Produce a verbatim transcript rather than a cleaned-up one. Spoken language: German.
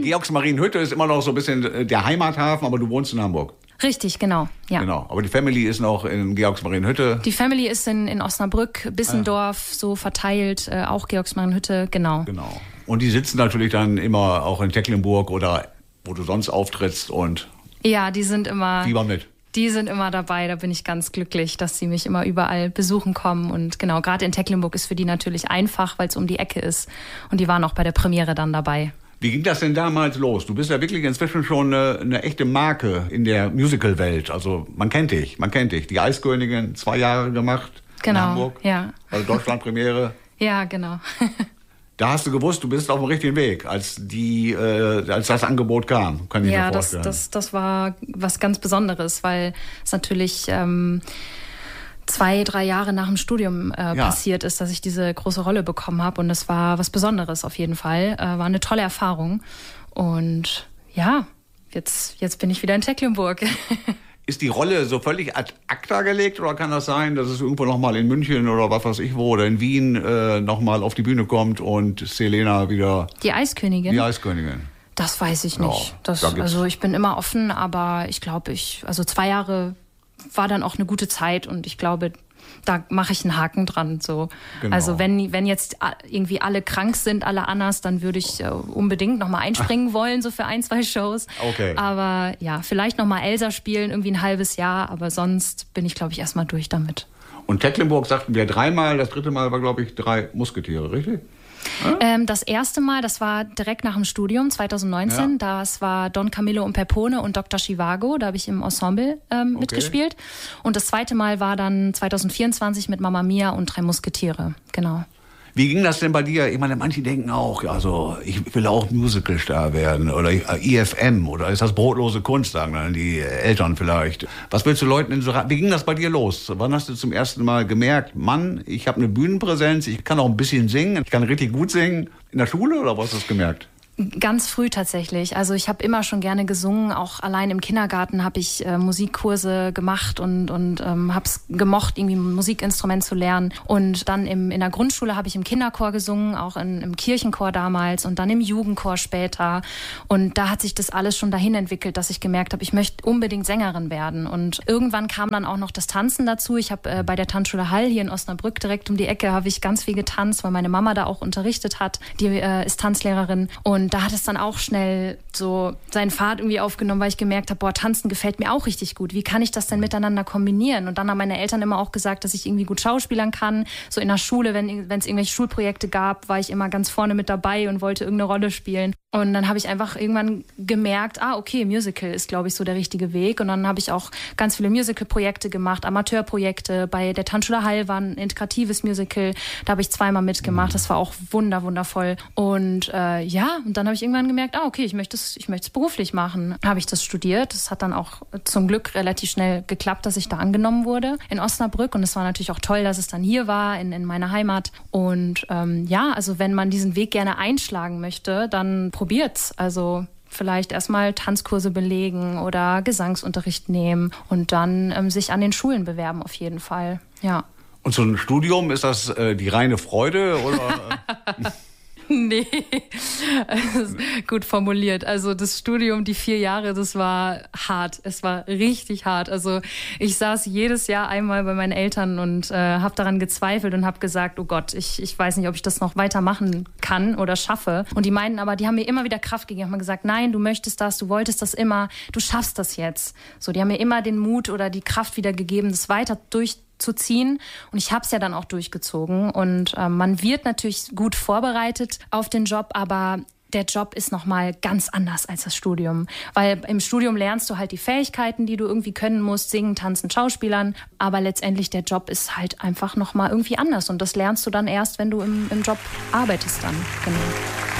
Georgsmarienhütte ist immer noch so ein bisschen der Heimathafen, aber du wohnst in Hamburg. Richtig, genau, ja. Genau, aber die Family ist noch in Georgsmarienhütte. Die Family ist in, in Osnabrück, Bissendorf, ah. so verteilt, äh, auch Georgsmarienhütte, genau. Genau. Und die sitzen natürlich dann immer auch in Tecklenburg oder wo du sonst auftrittst und... Ja, die sind immer... Fieber mit. Die sind immer dabei, da bin ich ganz glücklich, dass sie mich immer überall besuchen kommen. Und genau, gerade in Tecklenburg ist für die natürlich einfach, weil es um die Ecke ist. Und die waren auch bei der Premiere dann dabei. Wie ging das denn damals los? Du bist ja wirklich inzwischen schon eine, eine echte Marke in der Musical-Welt. Also man kennt dich, man kennt dich. Die Eiskönigin, zwei Jahre gemacht genau, in Hamburg. Ja. Also Deutschland-Premiere. Ja, genau. Da hast du gewusst, du bist auf dem richtigen Weg, als die, äh, als das Angebot kam. Kann ich ja, mir vorstellen. Ja, das, das, das war was ganz Besonderes, weil es natürlich ähm, zwei, drei Jahre nach dem Studium äh, ja. passiert ist, dass ich diese große Rolle bekommen habe. Und das war was Besonderes auf jeden Fall. Äh, war eine tolle Erfahrung. Und ja, jetzt, jetzt bin ich wieder in Tecklenburg. Ist die Rolle so völlig ad acta gelegt oder kann das sein, dass es irgendwo noch mal in München oder was weiß ich wo oder in Wien äh, noch mal auf die Bühne kommt und Selena wieder... Die Eiskönigin? Die Eiskönigin. Das weiß ich nicht. Ja, das, da also ich bin immer offen, aber ich glaube, ich also zwei Jahre war dann auch eine gute Zeit und ich glaube, da mache ich einen Haken dran. So. Genau. Also wenn, wenn jetzt irgendwie alle krank sind, alle Annas, dann würde ich äh, unbedingt noch mal einspringen wollen, so für ein, zwei Shows. Okay. Aber ja, vielleicht noch mal Elsa spielen, irgendwie ein halbes Jahr, aber sonst bin ich, glaube ich, erstmal durch damit. Und Tecklenburg sagten wir dreimal, das dritte Mal war, glaube ich, drei Musketiere, richtig? Ja? Ähm, das erste Mal, das war direkt nach dem Studium, zwanzig neunzehn. Ja. Das war Don Camillo und Peppone und Doktor Chivago. Da habe ich im Ensemble ähm, okay. mitgespielt. Und das zweite Mal war dann zwanzig vierundzwanzig mit Mamma Mia und Drei Musketiere. Genau. Wie ging das denn bei dir? Ich meine, manche denken auch, also ich will auch Musicalstar werden oder I F M oder ist das brotlose Kunst, sagen dann die Eltern vielleicht. Was willst du Leuten denn so raten? Wie ging das bei dir los? Wann hast du zum ersten Mal gemerkt, Mann, ich habe eine Bühnenpräsenz, ich kann auch ein bisschen singen, ich kann richtig gut singen? In der Schule oder was hast du gemerkt? Ganz früh tatsächlich. Also ich habe immer schon gerne gesungen. Auch allein im Kindergarten habe ich äh, Musikkurse gemacht und und ähm, habe es gemocht, irgendwie ein Musikinstrument zu lernen. Und dann im, in der Grundschule habe ich im Kinderchor gesungen, auch in, im Kirchenchor damals und dann im Jugendchor später. Und da hat sich das alles schon dahin entwickelt, dass ich gemerkt habe, ich möchte unbedingt Sängerin werden. Und irgendwann kam dann auch noch das Tanzen dazu. Ich habe äh, bei der Tanzschule Hall hier in Osnabrück direkt um die Ecke habe ich ganz viel getanzt, weil meine Mama da auch unterrichtet hat. Die äh, ist Tanzlehrerin und Und da hat es dann auch schnell so seinen Pfad irgendwie aufgenommen, weil ich gemerkt habe, boah, Tanzen gefällt mir auch richtig gut. Wie kann ich das denn miteinander kombinieren? Und dann haben meine Eltern immer auch gesagt, dass ich irgendwie gut schauspielern kann. So in der Schule, wenn wenn es irgendwelche Schulprojekte gab, war ich immer ganz vorne mit dabei und wollte irgendeine Rolle spielen. Und dann habe ich einfach irgendwann gemerkt, ah, okay, Musical ist, glaube ich, so der richtige Weg. Und dann habe ich auch ganz viele Musical-Projekte gemacht, Amateurprojekte. Bei der Tanzschule Hall war ein integratives Musical. Da habe ich zweimal mitgemacht. Das war auch wunder, wundervoll. Und äh, ja, und dann habe ich irgendwann gemerkt, ah, okay, ich möchte es ich möchte es beruflich machen. Habe ich das studiert. Das hat dann auch zum Glück relativ schnell geklappt, dass ich da angenommen wurde in Osnabrück. Und es war natürlich auch toll, dass es dann hier war, in, in meiner Heimat. Und ähm, ja, also wenn man diesen Weg gerne einschlagen möchte, dann probiert's. Also vielleicht erstmal Tanzkurse belegen oder Gesangsunterricht nehmen und dann ähm, sich an den Schulen bewerben auf jeden Fall. Ja. Und so ein Studium, ist das äh, die reine Freude oder? Nee, gut formuliert. Also das Studium, die vier Jahre, das war hart. Es war richtig hart. Also ich saß jedes Jahr einmal bei meinen Eltern und äh, habe daran gezweifelt und habe gesagt, oh Gott, ich, ich weiß nicht, ob ich das noch weitermachen kann oder schaffe. Und die meinten aber, die haben mir immer wieder Kraft gegeben, haben gesagt, nein, du möchtest das, du wolltest das immer, du schaffst das jetzt. So, die haben mir immer den Mut oder die Kraft wieder gegeben, das weiter durchzuziehen. zu ziehen. Und ich habe es ja dann auch durchgezogen. Und äh, man wird natürlich gut vorbereitet auf den Job, aber der Job ist nochmal ganz anders als das Studium. Weil im Studium lernst du halt die Fähigkeiten, die du irgendwie können musst, singen, tanzen, schauspielern. Aber letztendlich der Job ist halt einfach nochmal irgendwie anders. Und das lernst du dann erst, wenn du im, im Job arbeitest dann. Genau.